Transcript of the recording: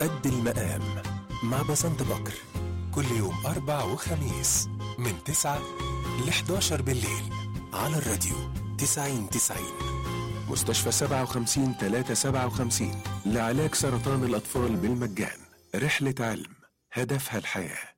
قد المقام مع بسنت بكر، كل يوم 4 وخميس من 9 ل 11 بالليل على الراديو 90-90. مستشفى 57-357 لعلاج سرطان الأطفال بالمجان. رحلة علم هدفها الحياة.